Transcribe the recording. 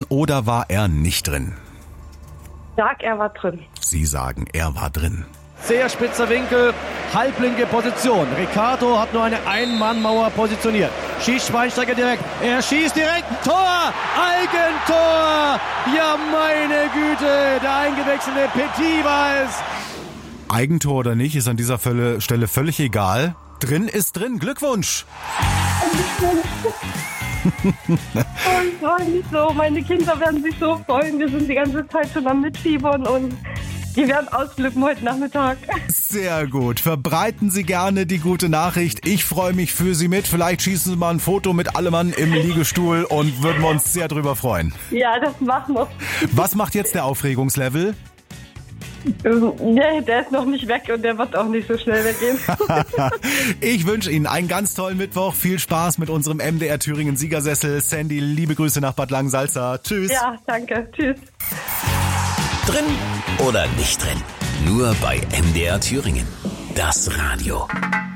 oder war er nicht drin? Sag, er war drin. Sie sagen, er war drin. Sehr spitzer Winkel, halblinke Position. Ricardo hat nur eine Ein-Mann-Mauer positioniert. Schießt Schweinsteiger direkt. Er schießt direkt. Tor! Eigentor! Ja, meine Güte, der eingewechselte Petit war es. Eigentor oder nicht, ist an dieser Stelle völlig egal. Drin ist drin. Glückwunsch! Ich freue mich so. Meine Kinder werden sich so freuen. Wir sind die ganze Zeit schon am Mitfiebern und die werden ausflippen heute Nachmittag. Sehr gut. Verbreiten Sie gerne die gute Nachricht. Ich freue mich für Sie mit. Vielleicht schießen Sie mal ein Foto mit Allemann im Liegestuhl und würden wir uns sehr drüber freuen. Ja, das machen wir. Was macht jetzt der Aufregungslevel? Nee, der ist noch nicht weg und der wird auch nicht so schnell weggehen. Ich wünsche Ihnen einen ganz tollen Mittwoch. Viel Spaß mit unserem MDR Thüringen Siegersessel. Sandy, liebe Grüße nach Bad Langensalza. Tschüss. Ja, danke. Tschüss. Drin oder nicht drin? Nur bei MDR Thüringen. Das Radio.